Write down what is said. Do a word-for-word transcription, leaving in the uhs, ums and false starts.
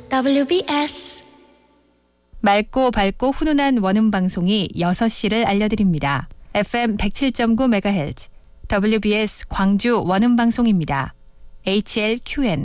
더블유비에스 맑고 밝고 훈훈한 원음 방송이 여섯 시를 알려드립니다. 에프엠 백칠 점 구 메가헤르츠 더블유비에스 광주 원음 방송입니다. 에이치엘큐엔